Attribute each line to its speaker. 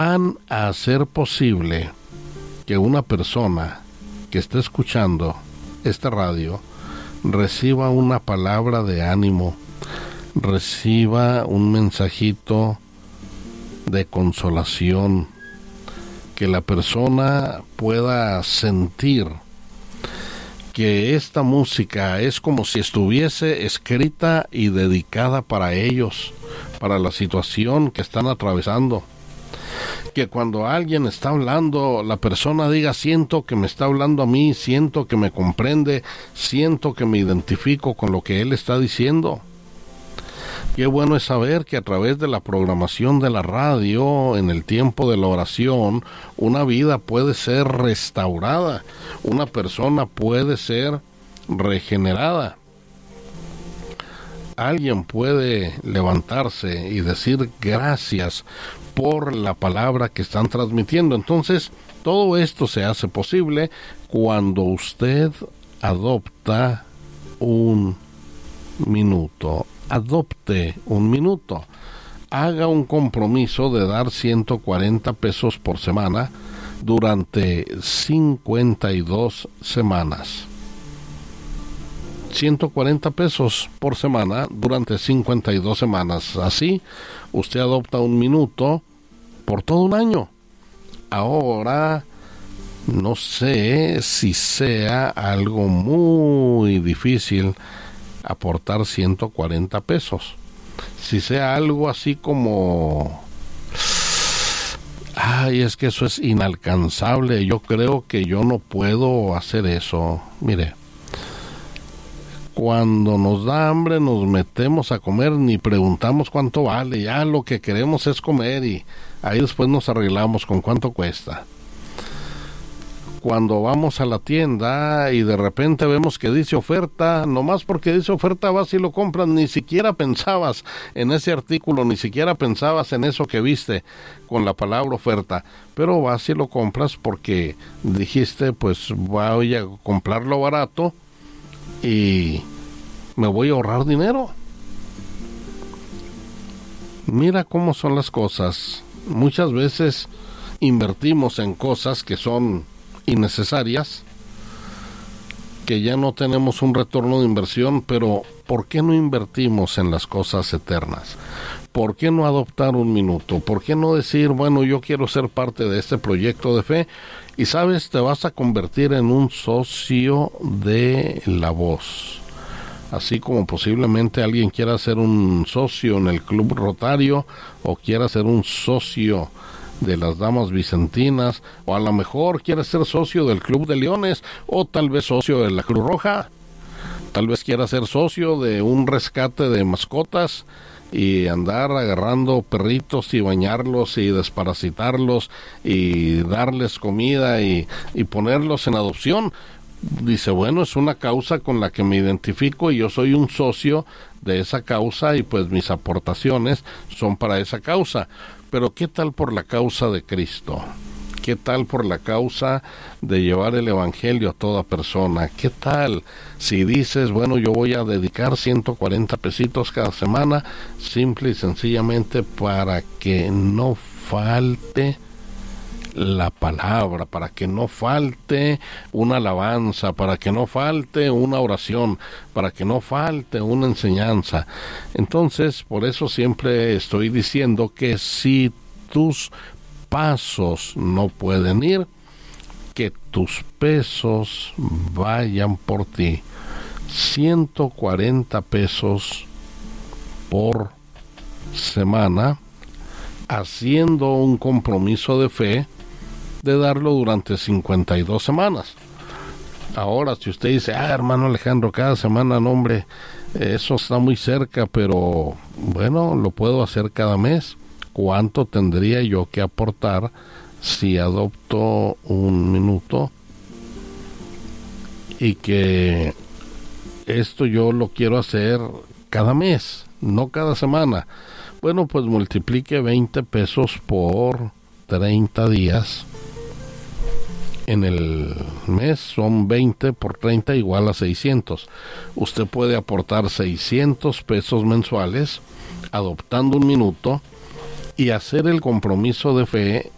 Speaker 1: van a hacer posible que una persona que esté escuchando esta radio reciba una palabra de ánimo, reciba un mensajito de consolación, que la persona pueda sentir que esta música es como si estuviese escrita y dedicada para ellos, para la situación que están atravesando. Que cuando alguien está hablando, la persona diga: siento que me está hablando a mí, siento que me comprende, siento que me identifico con lo que él está diciendo. Qué bueno es saber que a través de la programación de la radio, en el tiempo de la oración, una vida puede ser restaurada, una persona puede ser regenerada. Alguien puede levantarse y decir gracias por la palabra que están transmitiendo. Entonces, todo esto se hace posible cuando usted adopta un minuto. Adopte un minuto. Haga un compromiso de dar 140 pesos por semana durante 52 semanas. 140 pesos por semana durante 52 semanas. Así, usted adopta un minuto por todo un año. Ahora, no sé si sea algo muy difícil aportar 140 pesos. Si sea algo así como: ay, es que eso es inalcanzable, yo creo que yo no puedo hacer eso. Mire, cuando nos da hambre nos metemos a comer, ni preguntamos cuánto vale, ya lo que queremos es comer y ahí después nos arreglamos con cuánto cuesta. Cuando vamos a la tienda y de repente vemos que dice oferta, nomás porque dice oferta vas y lo compras, ni siquiera pensabas en ese artículo, ni siquiera pensabas en eso que viste con la palabra oferta, pero vas y lo compras porque dijiste: pues voy a comprarlo barato y me voy a ahorrar dinero. Mira cómo son las cosas. Muchas veces invertimos en cosas que son innecesarias, que ya no tenemos un retorno de inversión, pero ¿por qué no invertimos en las cosas eternas? ¿Por qué no adoptar un minuto? ¿Por qué no decir: bueno, yo quiero ser parte de este proyecto de fe? Y sabes, te vas a convertir en un socio de La Voz. Así como posiblemente alguien quiera ser un socio en el Club Rotario, o quiera ser un socio de las Damas Vicentinas, o a lo mejor quiere ser socio del Club de Leones, o tal vez socio de la Cruz Roja, tal vez quiera ser socio de un rescate de mascotas y andar agarrando perritos y bañarlos y desparasitarlos y darles comida y ponerlos en adopción. Dice: bueno, es una causa con la que me identifico y yo soy un socio de esa causa y pues mis aportaciones son para esa causa. Pero ¿qué tal por la causa de Cristo? ¿Qué tal por la causa de llevar el evangelio a toda persona? ¿Qué tal si dices: bueno, yo voy a dedicar 140 pesitos cada semana, simple y sencillamente para que no falte la palabra, para que no falte una alabanza, para que no falte una oración, para que no falte una enseñanza? Entonces, por eso siempre estoy diciendo que si tus pasos no pueden ir, que tus pesos vayan por ti. 140 pesos por semana, haciendo un compromiso de fe de darlo durante 52 semanas. Ahora, si usted dice: hermano Alejandro, cada semana, no, hombre, eso está muy cerca, pero bueno, lo puedo hacer cada mes. ¿Cuánto tendría yo que aportar si adopto un minuto? Y que esto yo lo quiero hacer cada mes, no cada semana. Bueno, pues multiplique 20 pesos por 30 días. En el mes son 20 por 30 igual a 600. Usted puede aportar 600 pesos mensuales adoptando un minuto y hacer el compromiso de fe